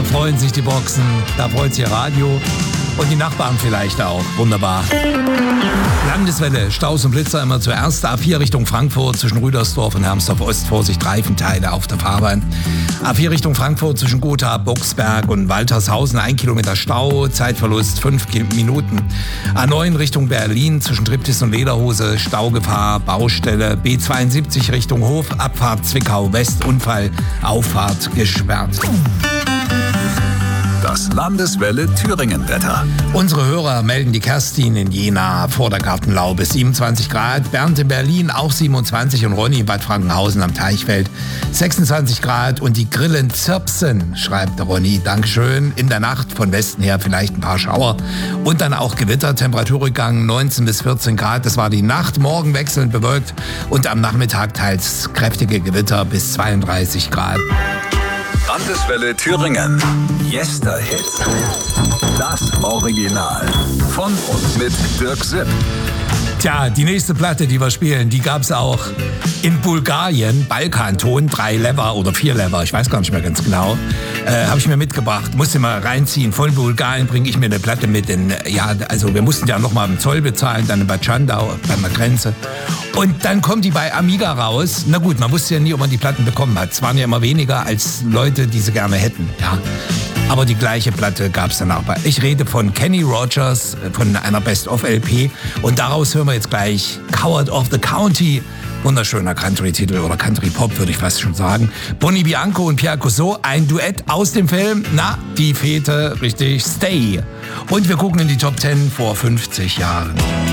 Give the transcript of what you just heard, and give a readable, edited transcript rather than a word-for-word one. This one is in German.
freuen sich die Boxen, da freut sich ihr Radio und die Nachbarn vielleicht auch. Wunderbar. Landeswelle, Staus und Blitzer immer zuerst. A4 Richtung Frankfurt zwischen Rüdersdorf und Hermsdorf Ost. Vorsicht, Reifenteile auf der Fahrbahn. A4 Richtung Frankfurt zwischen Gotha, Boxberg und Waltershausen. 1 Kilometer Stau, Zeitverlust 5 Minuten. A9 Richtung Berlin zwischen Triptis und Lederhose. Staugefahr, Baustelle. B72 Richtung Hof, Abfahrt Zwickau West. Unfall, Auffahrt gesperrt. Das Landeswelle Thüringen-Wetter. Unsere Hörer melden die Kerstin in Jena vor der Gartenlaube 27 Grad, Bernd in Berlin auch 27 und Ronny in Bad Frankenhausen am Teichfeld 26 Grad und die Grillen zirpsen, schreibt der Ronny. Dankeschön. In der Nacht von Westen her vielleicht ein paar Schauer und dann auch Gewitter, Temperaturrückgang 19 bis 14 Grad. Das war die Nacht, morgen wechselnd bewölkt und am Nachmittag teils kräftige Gewitter bis 32 Grad. Landeswelle Thüringen. Yesterhit. Das Original. Von und mit Dirk Sipp. Tja, die nächste Platte, die wir spielen, die gab's auch in Bulgarien, Balkanton, 3 Lever oder 4 Lever, ich weiß gar nicht mehr ganz genau, habe ich mir mitgebracht, musste mal reinziehen. Von Bulgarien bringe ich mir eine Platte mit, denn ja, also wir mussten ja nochmal im Zoll bezahlen, dann in Bad Schandau, bei der Grenze. Und dann kommt die bei Amiga raus. Na gut, man wusste ja nie, ob man die Platten bekommen hat. Es waren ja immer weniger als Leute, die sie gerne hätten, ja. Aber die gleiche Platte gab es dann auch bei. Ich rede von Kenny Rogers, von einer Best-of-LP. Und daraus hören wir jetzt gleich Coward of the County. Wunderschöner Country-Titel oder Country-Pop, würde ich fast schon sagen. Bonnie Bianco und Pierre Cousseau, ein Duett aus dem Film, na, die Fete, richtig, Stay. Und wir gucken in die Top 10 vor 50 Jahren.